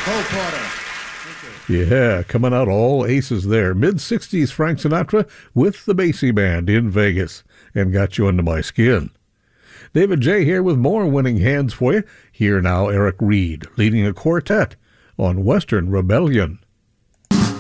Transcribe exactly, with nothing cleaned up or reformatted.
Cole Porter. Yeah, coming out all aces there. mid-sixties Frank Sinatra with the Basie Band in Vegas and Got You Under My Skin. David J. here with more winning hands for you. Here now, Eric Reed leading a quartet on Western Rebellion.